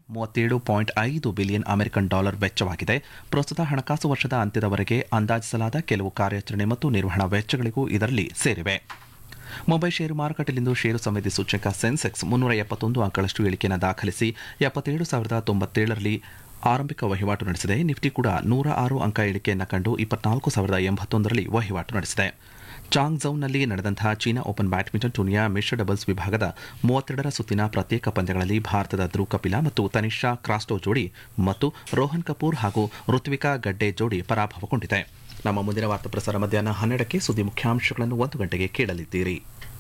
$37.5 billion American dollar ವೆಚ್ಚವಾಗಿದೆ. ಪ್ರಸ್ತುತ ಹಣಕಾಸು ವರ್ಷದ ಅಂತ್ಯದವರೆಗೆ ಅಂದಾಜಿಸಲಾದ ಕೆಲವು ಕಾರ್ಯಾಚರಣೆ ಮತ್ತು ನಿರ್ವಹಣಾ ವೆಚ್ಚಗಳಿಗೂ ಇದರಲ್ಲಿ ಸೇರಿವೆ. ಮುಂಬೈ ಷೇರು ಮಾರುಕಟ್ಟೆಯಲ್ಲಿಂದು ಷೇರು ಸಂವೇದಿ ಸೂಚ್ಯಂಕ ಸೆನ್ಸೆಕ್ಸ್ 371 ಅಂಕಗಳಷ್ಟು ಇಳಿಕೆಯನ್ನು ದಾಖಲಿಸಿ 77,097ರಲ್ಲಿ ಆರಂಭಿಕ ವಹಿವಾಟು ನಡೆಸಿದೆ. ನಿಫ್ಟಿ ಕೂಡ 106 ಅಂಕ ಇಳಿಕೆಯನ್ನು ಕಂಡು 24,081ರಲ್ಲಿ ವಹಿವಾಟು ನಡೆಸಿದೆ. ಚಾಂಗ್ಝೌನಲ್ಲಿ ನಡೆದಂತಹ ಚೀನಾ ಓಪನ್ ಬ್ಯಾಡ್ಮಿಂಟನ್ ಟೂರ್ನಿಯ ಮಿಶ್ರ ಡಬಲ್ಸ್ ವಿಭಾಗದ 32ರ ಸುತ್ತಿನ ಪ್ರತ್ಯೇಕ ಪಂದ್ಯಗಳಲ್ಲಿ ಭಾರತದ ಧ್ರುವ್ ಕಪಿಲಾ ಮತ್ತು ತನಿಷಾ ಕ್ರಾಸ್ಟೋ ಜೋಡಿ ಮತ್ತು ರೋಹನ್ ಕಪೂರ್ ಹಾಗೂ ಋತ್ವಿಕಾ ಗಡ್ಡೆ ಜೋಡಿ ಪರಾಭವಗೊಂಡಿದೆ. ನಮ್ಮ ಮುಂದಿನ ವಾರ್ತಾ ಪ್ರಸಾರ ಮಧ್ಯಾಹ್ನ 12ಕ್ಕೆ. ಸುದ್ದಿ ಮುಖ್ಯಾಂಶಗಳನ್ನು 1 ಗಂಟೆಗೆ ಕೇಳಲಿದ್ದೀರಿ.